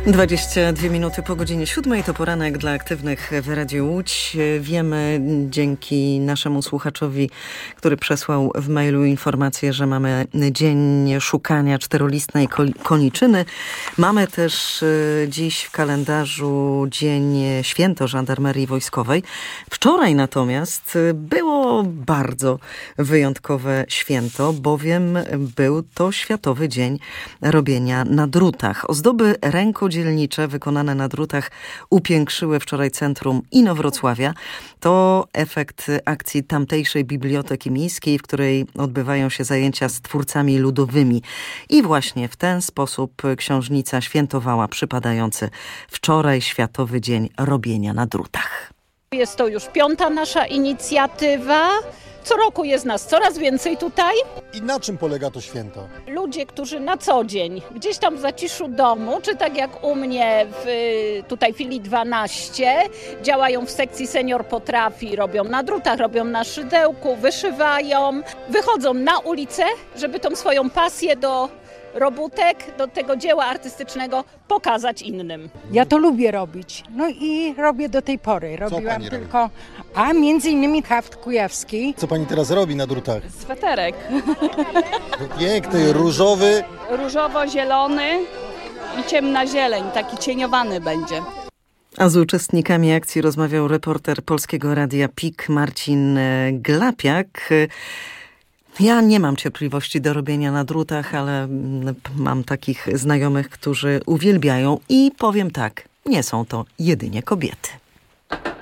22 minuty po godzinie 7 to poranek dla aktywnych w Radiu Łódź. Wiemy dzięki naszemu słuchaczowi, który przesłał w mailu informację, że mamy dzień szukania czterolistnej koniczyny. Mamy też dziś w kalendarzu dzień święto Żandarmerii Wojskowej. Wczoraj natomiast było bardzo wyjątkowe święto, bowiem był to Światowy Dzień Robienia na Drutach. Ozdoby rękodzielnicze wykonane na drutach upiększyły wczoraj centrum Inowrocławia. To efekt akcji tamtejszej Biblioteki Miejskiej, w której odbywają się zajęcia z twórcami ludowymi. I właśnie w ten sposób książnica świętowała przypadający wczoraj Światowy Dzień Robienia na Drutach. Jest to już 5. nasza inicjatywa. Co roku jest nas coraz więcej tutaj. I na czym polega to święto? Ludzie, którzy na co dzień gdzieś tam w zaciszu domu, czy tak jak u mnie tutaj w filii 12, działają w sekcji Senior Potrafi, robią na drutach, robią na szydełku, wyszywają, wychodzą na ulicę, żeby tą swoją pasję do robótek, do tego dzieła artystycznego pokazać innym. Ja to lubię robić. No i robię do tej pory. Robiłam tylko, między innymi haft kujawski. Co pani teraz robi na drutach? Sweterek. Piękny, różowy. Różowo-zielony i ciemna zieleń, taki cieniowany będzie. A z uczestnikami akcji rozmawiał reporter Polskiego Radia PIK Marcin Glapiak. Ja nie mam cierpliwości do robienia na drutach, ale mam takich znajomych, którzy uwielbiają i powiem tak, nie są to jedynie kobiety.